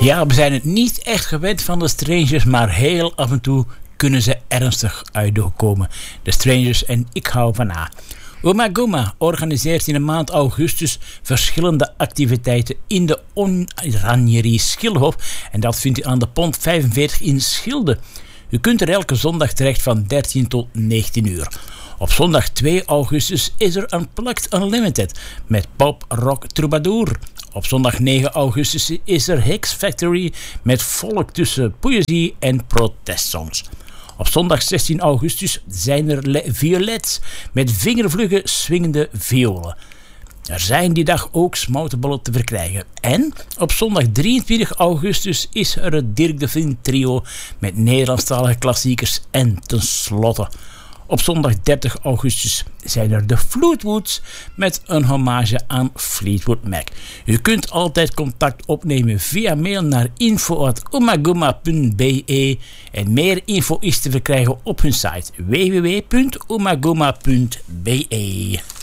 Ja, we zijn het niet echt gewend van de Strangers, maar heel af en toe kunnen ze ernstig uit de hoek komen. De Strangers en ik hou van A. Ummagumma organiseert in de maand augustus verschillende activiteiten in de Oranjerie Schilhof. En dat vindt u aan de Pont 45 in Schilde. U kunt er elke zondag terecht van 13 tot 19 uur. Op zondag 2 augustus is er Unplugged Unlimited met pop, rock, troubadour. Op zondag 9 augustus is er Hicks Factory met volk tussen poëzie en protestsongs. Op zondag 16 augustus zijn er violets met vingervlugge swingende violen. Er zijn die dag ook smoutenbollen te verkrijgen. En op zondag 23 augustus is er het Dirk de Vriend trio met Nederlandstalige klassiekers. En tenslotte, op zondag 30 augustus zijn er de Fleetwoods met een hommage aan Fleetwood Mac. U kunt altijd contact opnemen via mail naar info@ummagumma.be en meer info is te verkrijgen op hun site www.ummagumma.be.